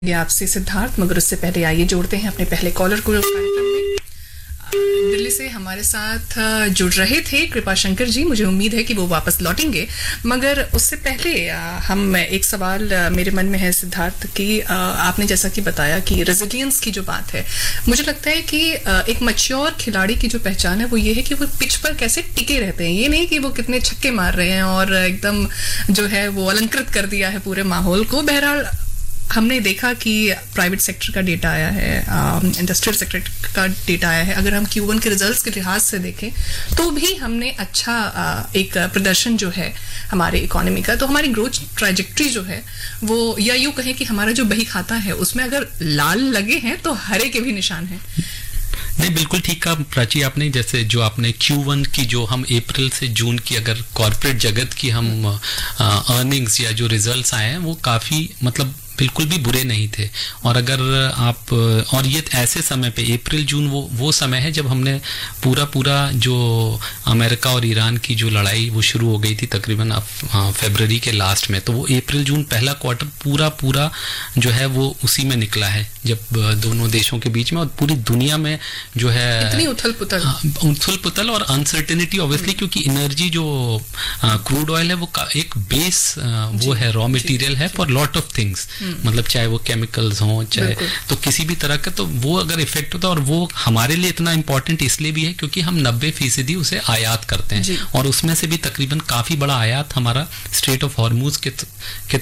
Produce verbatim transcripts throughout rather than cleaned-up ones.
ये आपसे सिद्धार्थ, मगर उससे पहले आइए जोड़ते हैं अपने पहले कॉलर को कार्यक्रम में। दिल्ली से हमारे साथ जुड़ रहे थे कृपा शंकर जी, मुझे उम्मीद है कि वो वापस लौटेंगे, मगर उससे पहले हम एक सवाल मेरे मन में है सिद्धार्थ कि आपने जैसा कि बताया कि रेजिलियंस की जो बात है, मुझे लगता है कि एक मैच्योर खिलाड़ी की जो पहचान है वो ये है कि वो पिच पर कैसे टिके रहते हैं। ये नहीं कि वो कितने छक्के मार रहे हैं और एकदम जो है वो अलंकृत कर दिया है पूरे माहौल को। बहरहाल हमने देखा कि प्राइवेट सेक्टर का डेटा आया है, इंडस्ट्रियल सेक्टर का डेटा आया है। अगर हम क्यू वन के रिजल्ट्स के लिहाज से देखें तो भी हमने अच्छा आ, एक प्रदर्शन जो है हमारे इकोनॉमी का, तो हमारी ग्रोथ ट्रैजेक्टरी जो है वो, या यूँ कहें कि हमारा जो बही खाता है उसमें अगर लाल लगे हैं तो हरे के भी निशान हैं। नहीं, बिल्कुल ठीक कहा प्राची आपने। जैसे जो आपने क्यू वन की जो हम अप्रैल से जून की अगर कॉर्पोरेट जगत की हम अर्निंग्स या जो रिजल्ट्स आए हैं वो काफ़ी मतलब बिल्कुल भी बुरे नहीं थे। और अगर आप, और ये ऐसे समय पे अप्रैल जून वो वो समय है जब हमने पूरा पूरा जो अमेरिका और ईरान की जो लड़ाई वो शुरू हो गई थी तकरीबन फरवरी के लास्ट में, तो वो अप्रैल जून पहला क्वार्टर पूरा पूरा जो है वो उसी में निकला है जब दोनों देशों के बीच में और पूरी दुनिया में जो है इतनी उथल पुथल उथल पुथल और अनसर्टेनिटी ऑब्वियसली, क्योंकि एनर्जी जो क्रूड ऑयल है वो एक बेस वो है, रॉ मटेरियल है फॉर लॉट ऑफ थिंग्स, मतलब चाहे वो केमिकल्स हों चाहे तो किसी भी तरह का, तो वो अगर इफेक्ट होता है। और वो हमारे लिए इतना इंपॉर्टेंट इसलिए भी है क्योंकि हम नब्बे फीसदी उसे आयात करते हैं और उसमें से भी तकरीबन काफी बड़ा आयात हमारा स्ट्रेट ऑफ हॉर्मूज के, के,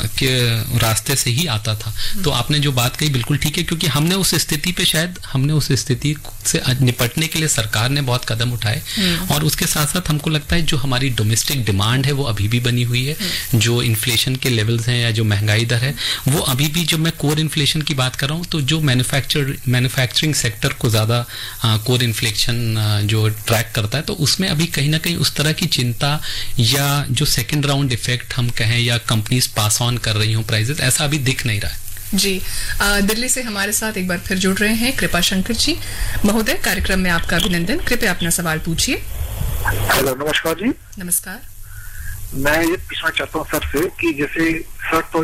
के रास्ते से ही आता था। तो आपने जो बात कही बिल्कुल ठीक है, क्योंकि हमने उस स्थिति पे शायद हमने उस स्थिति से निपटने के लिए सरकार ने बहुत कदम उठाए और उसके साथ साथ हमको लगता है जो हमारी डोमेस्टिक डिमांड है वो अभी भी बनी हुई है। जो इन्फ्लेशन के लेवल्स हैं या जो महंगाई दर है वो अभी भी, जब मैं कोर इन्फ्लेशन की बात कर रहा हूँ तो जो मैन्युफैक्चर मैन्युफैक्चरिंग सेक्टर को ज़्यादा कोर इन्फ्लेशन जो ट्रैक करता है, तो उसमें अभी कहीं ना कहीं उस तरह की चिंता या जो सेकंड राउंड इफेक्ट हम कहें या कंपनीज पास ऑन कर रही हूँ प्राइजेस, ऐसा अभी दिख नहीं रहा है। जी, आ, दिल्ली से हमारे साथ एक बार फिर जुड़ रहे हैं कृपा शंकर जी। महोदय, कार्यक्रम में आपका अभिनंदन। कृपया अपना सवाल पूछिए। हेलो, नमस्कार जी। नमस्कार। मैं ये पूछना चाहता हूँ सर से कि जैसे सर तो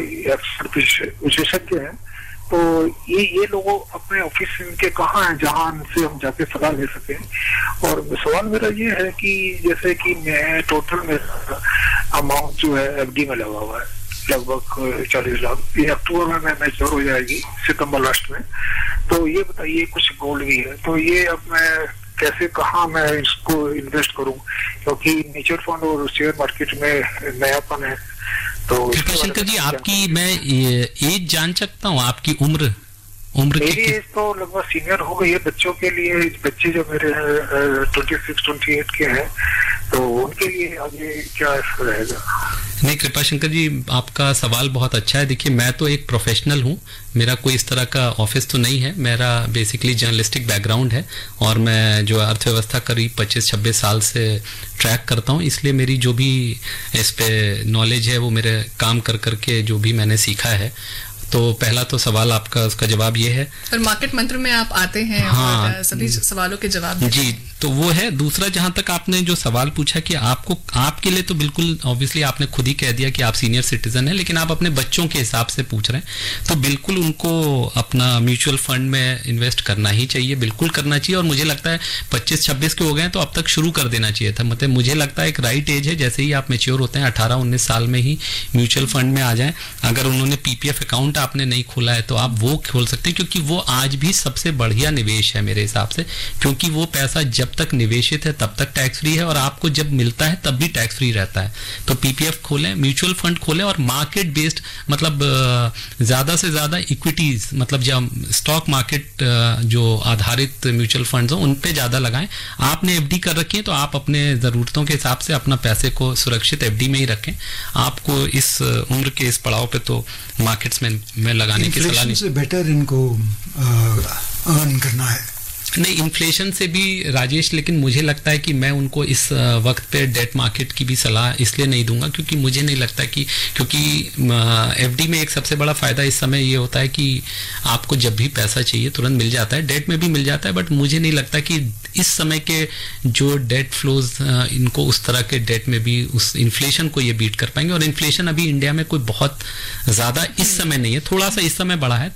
विशेषज्ञ हैं, तो ये ये लोगों अपने ऑफिस इनके कहाँ हैं जहाँ से हम जाके सलाह ले सकें। और सवाल मेरा ये है कि जैसे कि मैं टोटल मेरा अमाउंट जो है एफडी में लगा हुआ है लगभग चालीस लाख, ये अक्टूबर में मैं मैच्योर हो जाएगी, सितंबर लास्ट में। तो ये बताइए, कुछ गोल्ड भी है, तो ये अब मैं कैसे, कहाँ मैं इसको इन्वेस्ट करूं, क्योंकि म्यूचुअल फंड और शेयर मार्केट में नयापन है। तो शंकर जी, आपकी मैं एज जान सकता हूँ, आपकी उम्र उम्र मेरी एज तो लगभग सीनियर हो गई है। बच्चों के लिए, बच्चे जो मेरे ट्वेंटी सिक्स ट्वेंटी एट के हैं, तो उनके लिए आगे क्या रहेगा? नहीं कृपा शंकर जी, आपका सवाल बहुत अच्छा है। देखिए, मैं तो एक प्रोफेशनल हूँ, मेरा कोई इस तरह का ऑफिस तो नहीं है, मेरा बेसिकली जर्नलिस्टिक बैकग्राउंड है और मैं जो अर्थव्यवस्था करीब पच्चीस छब्बीस साल से ट्रैक करता हूँ, इसलिए मेरी जो भी इस पे नॉलेज है वो मेरे काम कर करके जो भी मैंने सीखा है। तो पहला तो सवाल आपका, उसका जवाब ये है। और मार्केट मंत्र में आप आते हैं हाँ, और सभी सवालों के जवाब जी, तो वो है। दूसरा, जहां तक आपने जो सवाल पूछा कि आपको, आपके लिए तो बिल्कुल ऑब्वियसली आपने खुद ही कह दिया कि आप सीनियर सिटीजन हैं, लेकिन आप अपने बच्चों के हिसाब से पूछ रहे हैं, तो बिल्कुल उनको अपना म्यूचुअल फंड में इन्वेस्ट करना ही चाहिए, बिल्कुल करना चाहिए। और मुझे लगता है पच्चीस छब्बीस के हो गए तो अब तक शुरू कर देना चाहिए था। मतलब मुझे लगता है एक राइट एज है, जैसे ही आप मेच्योर होते हैं अठारह उन्नीस साल में ही म्यूचुअल फंड में आ जाएं। अगर उन्होंने पीपीएफ अकाउंट आपने नहीं खोला है तो आप वो खोल सकते हैं, क्योंकि वो आज भी सबसे बढ़िया निवेश है मेरे हिसाब से, क्योंकि वो पैसा जब तक निवेशित है तब तक टैक्स फ्री है और आपको जब मिलता है तब भी टैक्स फ्री रहता है। तो पीपीएफ खोलें, म्यूचुअल फंड खोलें और मार्केट बेस्ड, मतलब ज्यादा से ज्यादा इक्विटीज, मतलब जब स्टॉक मार्केट जो आधारित म्यूचुअल फंड्स हो उन पे ज्यादा लगाएं। आपने एफडी कर रखी है तो आप अपने जरूरतों के हिसाब से अपना पैसे को सुरक्षित एफडी में ही रखें। आपको इस उम्र के इस पड़ाव पे तो मार्केट्स में में लगाने की सलाह नहीं। से बेटर इनको अर्न करना है। नहीं, इन्फ्लेशन से भी राजेश, लेकिन मुझे लगता है कि मैं उनको इस वक्त पे डेट मार्केट की भी सलाह इसलिए नहीं दूंगा क्योंकि मुझे नहीं लगता कि, क्योंकि एफडी में एक सबसे बड़ा फायदा इस समय ये होता है कि आपको जब भी पैसा चाहिए तुरंत मिल जाता है, डेट में भी मिल जाता है, बट मुझे नहीं लगता कि इस समय के जो डेट फ्लोज इनको उस तरह के डेट में भी उस इन्फ्लेशन को ये बीट कर पाएंगे। और इन्फ्लेशन अभी इंडिया में कोई बहुत ज्यादा इस समय नहीं है, थोड़ा सा इस समय बढ़ा है।